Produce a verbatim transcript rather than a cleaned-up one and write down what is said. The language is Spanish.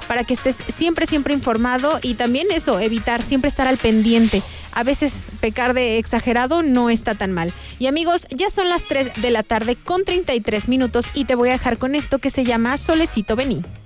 para que estés siempre, siempre informado y también eso, evitar, siempre estar al pendiente. A veces pecar de exagerado no está tan mal. Y amigos, ya son las tres de la tarde con treinta y tres minutos y te voy a dejar con esto que se llama Solecito Vení.